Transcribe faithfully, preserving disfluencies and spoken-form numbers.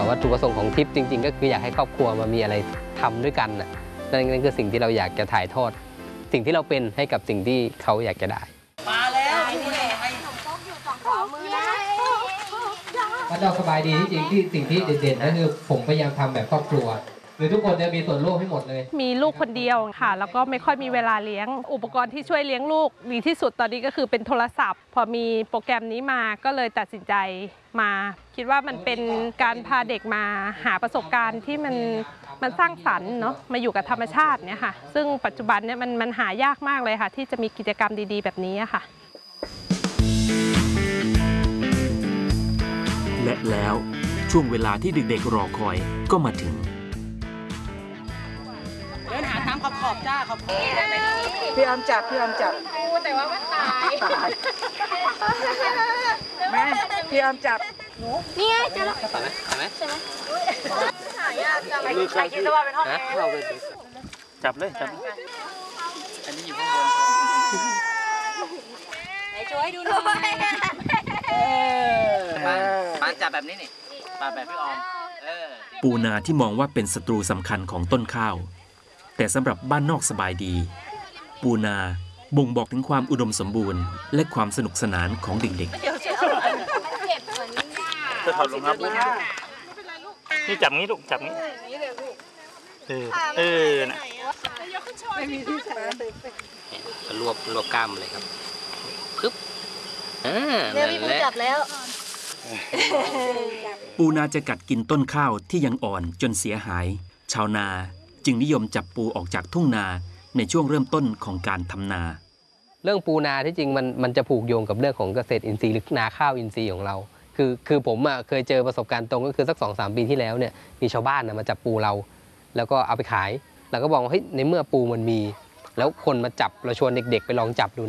วัตถุประสงค์ของทริปจริงๆก็คืออยากให้ครอบครัวมามีอะไรทำด้วยกันนะนั่นคือสิ่งที่เราอยากจะถ่ายทอดสิ่งที่เราเป็นให้กับสิ่งที่เขาอยากจะได้มาแล้วบ้านเราสบายดีที่จริงที่สิ่งที่เด่นๆนั่นคือผมพยายามทำแบบครอบครัวคือทุกคนจะมีส่วนร่วมให้หมดเลยมีลูกคนเดียวค่ะแล้วก็ไม่ค่อยมีเวลาเลี้ยงอุปกรณ์ที่ช่วยเลี้ยงลูกดีที่สุดตอนนี้ก็คือเป็นโทรศัพท์พอมีโปรแกรมนี้มาก็เลยตัดสินใจมาคิดว่ามันเป็นการพาเด็กมาหาประสบการณ์ที่มันมันสร้างสรรค์เนาะมาอยู่กับธรรมชาติเนี่ยค่ะซึ่งปัจจุบันเนี่ยมันมันหายากมากเลยค่ะที่จะมีกิจกรรมดีๆแบบนี้ค่ะและแล้วช่วงเวลาที่เด็กๆรอคอยก็มาถึงเดินหาทางขอบขอบจ้าขอบพี่ออมจับพี่ออมจับแต่ว่ามันตายตายแม่พี่ออมจับนี่ไงเจอแล้วถ่ายไหมถ่ายไหมใช่ไหมหายากจังเลยใครคิดว่าเป็นห้องแอร์จับเลยจับอันนี้อยู่ข้างบนไหนช่วยดูหน่อยมามาจับแบบนี้นี่มาแบบพี่ออมปูนาที่มองว่าเป็นศัตรูสำคัญของต้นข้าวแต่สำหรับบ้านนอกสบายดีปูนาบ่งบอกถึงความอุดมสมบูรณ์และความสนุกสนานของเด็กๆจะถอดรองเท้าปุ๊บนี่จับงี้ลูกจับงี้เออเออนะรวบรวบกล้ามเลยครับปึ๊บอ่าเนี่ยพี่ปูจับแล้วปูนาจะกัดกินต้นข้าวที่ยังอ่อนจนเสียหายชาวนาจึงนิยมจับปูออกจากทุ่งนาในช่วงเริ่มต้นของการทำนาเรื่องปูนาที่จริงมันมันจะผูกโยงกับเรื่องของเกษตรอินทรีย์หรือนาข้าวอินทรีย์ของเราคือคือผมอ่ะเคยเจอประสบการณ์ตรงก็คือสักสองสามปีที่แล้วเนี่ยมีชาวบ้านนะมาจับปูเราแล้วก็เอาไปขายเราก็บอกว่าเฮ้ยในเมื่อปูมันมีแล้วคนมาจับเราชวนเด็กๆไปลองจับดู